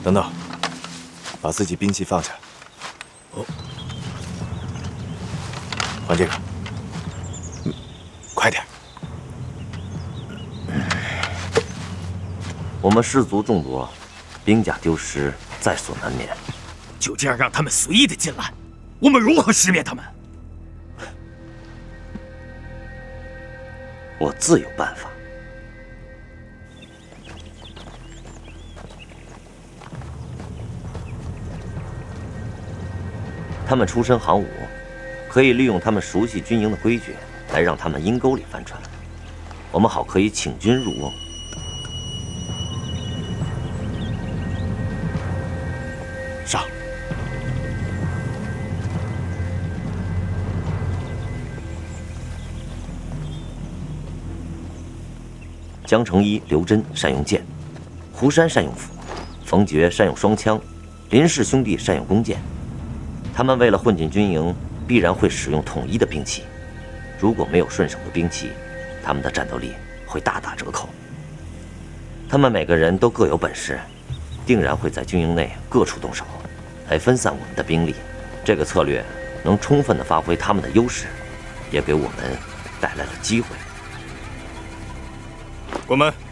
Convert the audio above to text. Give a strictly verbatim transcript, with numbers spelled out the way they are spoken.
等等，把自己兵器放下。 哦， 还这个。嗯，快点。 我们士卒众多，兵甲丢失在所难免。 就这样让他们随意的进来，我们如何识别他们？ 我自有办法。他们出身行伍，可以利用他们熟悉军营的规矩，来让他们阴沟里翻船。我们好可以请君入瓮。 上。 江成一、刘真善用剑，胡山善用斧，冯觉善用双枪，林氏兄弟善用弓箭。他们为了混进军营，必然会使用统一的兵器。如果没有顺手的兵器，他们的战斗力会大打折扣。他们每个人都各有本事，定然会在军营内各处动手，来分散我们的兵力。这个策略能充分地发挥他们的优势，也给我们带来了机会。 关门。